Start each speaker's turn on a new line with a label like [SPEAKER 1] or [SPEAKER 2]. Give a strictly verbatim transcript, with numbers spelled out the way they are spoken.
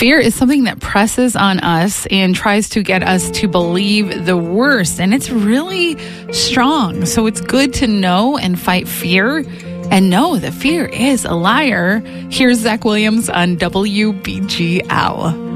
[SPEAKER 1] Fear is something that presses on us and tries to get us to believe the worst, and it's really strong. So it's good to know and fight fear and know that fear is a liar. Here's Zach Williams on W B G L.